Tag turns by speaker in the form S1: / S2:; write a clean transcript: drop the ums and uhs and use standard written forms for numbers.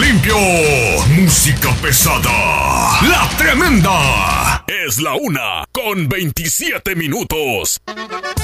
S1: limpio. Música pesada. La Tremenda. Es la 1:27.